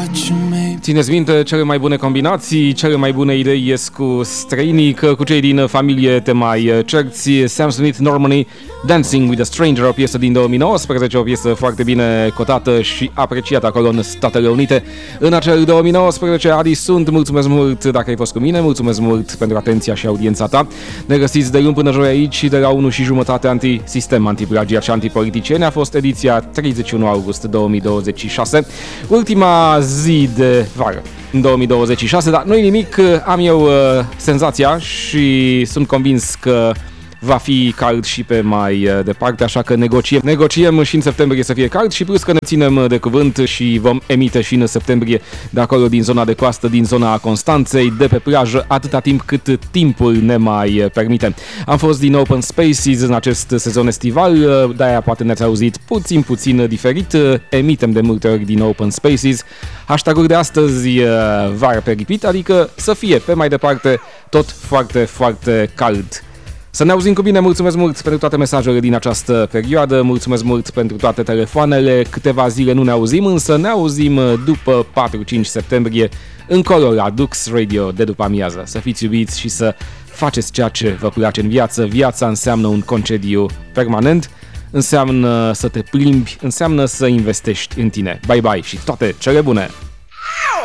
Țineți minte, cele mai bune combinații, cele mai bune idei ies cu străinii, că cu cei din familie te mai cerți. Sam Smith, Normally, Dancing with a Stranger, o piesă din 2019, o piesă foarte bine cotată și apreciată acolo în Statele Unite. În acel 2019, Adi sunt, mulțumesc mult dacă ai fost cu mine, mulțumesc mult pentru atenția și audiența ta. Ne găsiți de luni până joi aici, de la 1:30 anti-sistem, antiplagiat și antipoliticieni. A fost ediția 31 august 2026, ultima zi de vară în 2026, dar nu-i nimic, am eu senzația și sunt convins că va fi cald și pe mai departe, așa că negociem și în septembrie să fie cald și plus că ne ținem de cuvânt și vom emite și în septembrie de acolo din zona de coastă, din zona Constanței, de pe plajă, atâta timp cât timpul ne mai permite. Am fost din Open Spaces în acest sezon estival, de-aia poate ne-ați auzit puțin diferit, emitem de multe ori din Open Spaces. Hashtag-ul de astăzi, vară pe repeat, adică să fie pe mai departe tot foarte, foarte cald. Să ne auzim cu bine, mulțumesc mult pentru toate mesajele din această perioadă, mulțumesc mult pentru toate telefoanele, câteva zile nu ne auzim, însă ne auzim după 4-5 septembrie încolo la Dux Radio de după amiază. Să fiți iubiți și să faceți ceea ce vă place în viață. Viața înseamnă un concediu permanent, înseamnă să te plimbi, înseamnă să investești în tine. Bye bye și toate cele bune!